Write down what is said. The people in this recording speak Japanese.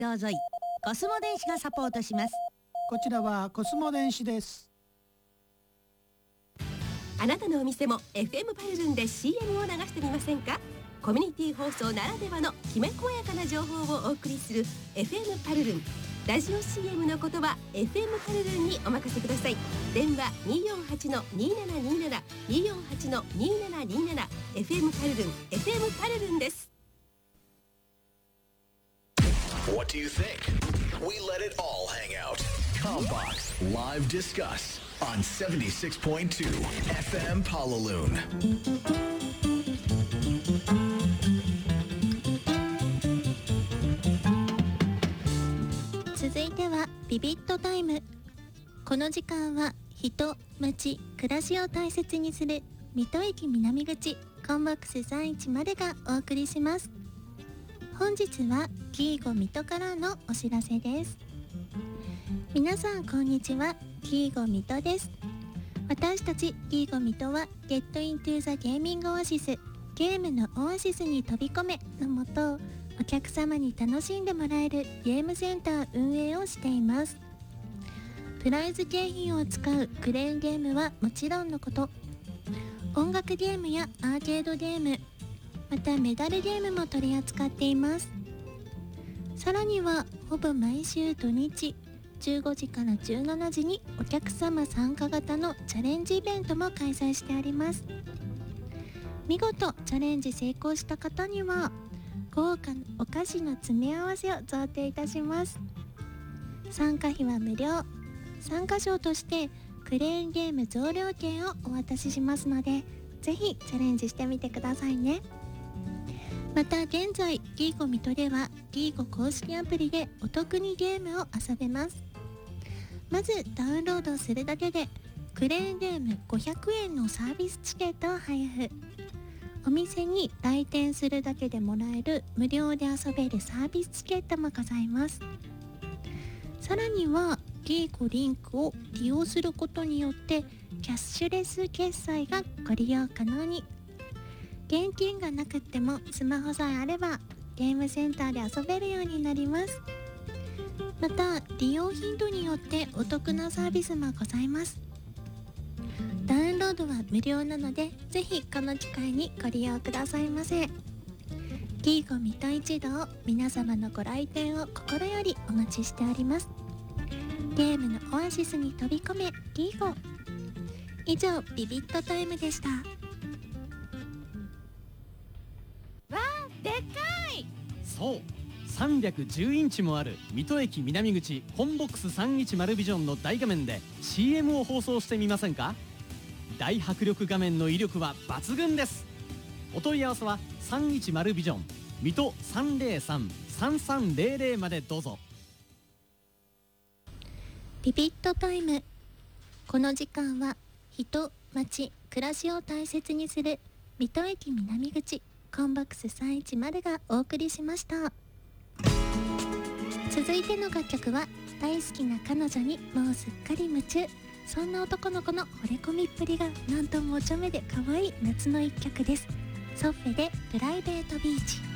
どうぞい。コスモ電子がサポートします。 こちらはコスモ電子です。 あなたのお店も FM パルルンで CM を流してみませんか？コミュニティ放送ならではのきめ細やかな情報をお送りする FM パルルン。ラジオ CM の言葉 FM パルルンにお任せください。電話 248-2727 248-2727 FM パルルン FM パルルンです。 What do you think? We let it all hang out. Combox Live Discuss on 76.2 FM Palaloon. 続いてはビビットタイム。この時間は人、街、暮らしを大切にする水戸駅南口コンボックス310がお送りします。本日はギーゴ水戸からのお知らせです。皆さんこんにちは、ギーゴ水戸です。私たちギーゴ水戸は Get into the Gaming Oasis ゲームのオアシスに飛び込めのもと、お客様に楽しんでもらえるゲームセンター運営をしています。プライズ景品を使うクレーンゲームはもちろんのこと、音楽ゲームやアーケードゲーム、またメダルゲームも取り扱っています。さらにはほぼ毎週土日15時から17時にお客様参加型のチャレンジイベントも開催してあります。見事チャレンジ成功した方には豪華なお菓子の詰め合わせを贈呈いたします。参加費は無料。参加賞としてクレーンゲーム増量券をお渡ししますので、ぜひチャレンジしてみてくださいね。また現在ギーゴ水戸ではギーゴ公式アプリでお得にゲームを遊べます。まずダウンロードするだけでクレーンゲーム500円のサービスチケットを配布。お店に来店するだけでもらえる無料で遊べるサービスチケットもございます。さらにはギーゴリンクを利用することによってキャッシュレス決済がご利用可能に。現金がなくってもスマホさえあればゲームセンターで遊べるようになります。また利用頻度によってお得なサービスもございます。ダウンロードは無料なので、ぜひこの機会にご利用くださいませ。ギーゴ水戸一同、皆様のご来店を心よりお待ちしております。ゲームのオアシスに飛び込めギーゴ。以上ビビットタイムでした。 でっかい。 そう310インチもある水戸駅南口コンボックス310ビジョンの大画面で CM を放送してみませんか？大迫力画面の威力は抜群です。お問い合わせは310ビジョン水戸 303-3300 までどうぞ。 ビビットタイム。この時間は人、街、暮らしを大切にする水戸駅南口コンボックス310がお送りしました。続いての楽曲は大好きな彼女にもうすっかり夢中、そんな男の子の惚れ込みっぷりがなんともお茶目で可愛い夏の一曲です。ソッフェでプライベートビーチ。